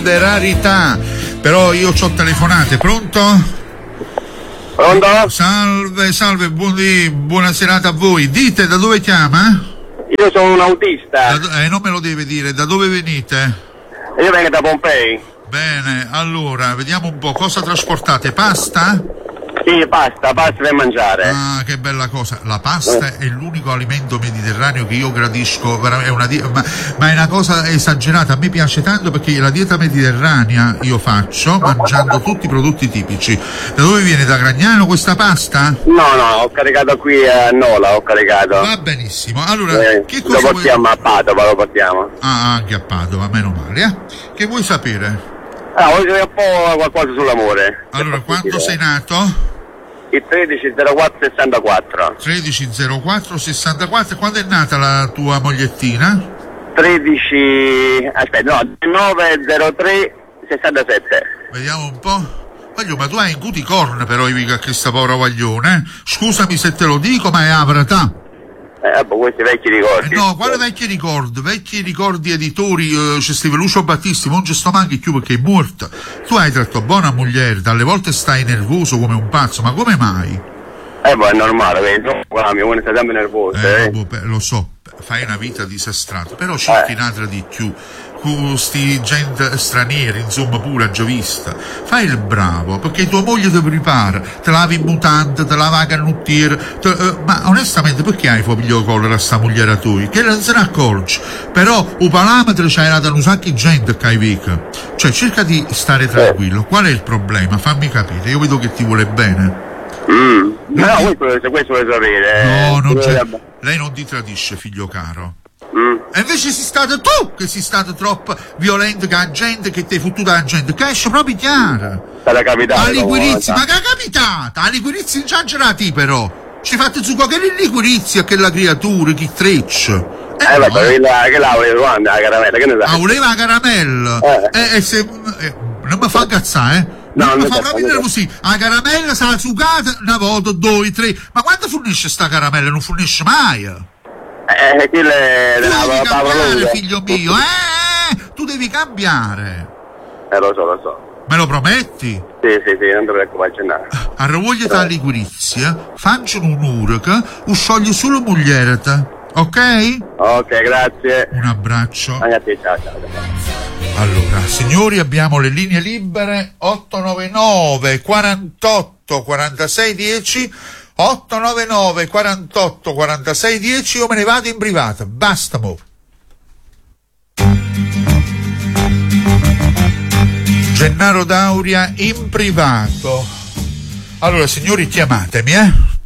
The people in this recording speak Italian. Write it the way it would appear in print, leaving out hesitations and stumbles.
grande rarità. Però io c'ho telefonate, pronto? Pronto? Salve, buona serata a voi. Dite, da dove chiama? Io sono un autista. Non me lo deve dire, da dove venite? Io vengo da Pompei. Bene, allora, vediamo un po', cosa trasportate? Pasta? Sì, pasta per mangiare. Ah, che bella cosa. La pasta è l'unico alimento mediterraneo che io gradisco, ma è una cosa esagerata. A me piace tanto perché la dieta mediterranea io faccio mangiando tutti i prodotti tipici. Da dove viene? Da Gragnano questa pasta? No, ho caricato qui a Nola, ho caricato. Va benissimo. Allora, che cosa lo portiamo a Padova, lo portiamo. Ah, anche a Padova, meno male, Che vuoi sapere? Voglio dire un po' qualcosa sull'amore. Allora, quando sei nato? Il 130464. 130464. Quando è nata la tua mogliettina? 90367. Vediamo un po'. Voglio, ma tu hai un cuticorn però, Ivica, che sta povera guaglione, Scusami se te lo dico, ma è avratà. Questi vecchi ricordi. No, quale vecchi ricordi? Vecchi ricordi editori, c'è Steve Lucio Battisti, non ci sto manchi più perché è morta. Tu hai tratto buona moglie, dalle volte stai nervoso come un pazzo, ma come mai? È normale, vedi, la mia uno sta sempre nervoso. Lo so, fai una vita disastrata, però cerchi un'altra di più. Sti gente stranieri, insomma, pure giovista. Fai il bravo, perché tua moglie ti prepara, te lavi in mutante, te lava la canottiera, ma onestamente perché hai figlio collera a sta mogliera tua? Che non se ne accorge. Però un parametro c'hai dato un sacco di gente che hai vica. Cioè, cerca di stare tranquillo. Qual è il problema? Fammi capire, io vedo che ti vuole bene. Questo vuoi sapere. No, non c'è. Lei non ti tradisce, figlio caro. E invece sei stato tu che sei stato troppo violento con la gente, che ti hai fottuto la gente, che esce proprio chiara. Sarà capitato. Ma che è capitata? La liquirizia in ciancerati però. Ci fate su che liquirizia, che la creatura, che treccia. Che la voleva la caramella, che ne sai? Voleva la caramella. Non mi fa cazzare, Non mi fa proprio così. La caramella sarà sugata una volta, due, tre. Ma quando fornisce sta caramella? Non fornisce mai. Tu devi cambiare, figlio mio, tu devi cambiare. Lo so. Me lo prometti? Sì, non dovrei accennare. A ravogliata la liquirizia, facciano un'ora che scioglie solo moglierata, ok? Ok, grazie. Un abbraccio. A te, ciao. Allora, signori, abbiamo le linee libere 899 48 46 10. 899 48 46 10. Io me ne vado in privato, basta mo. Gennaro Dauria in privato. Allora, signori, chiamatemi,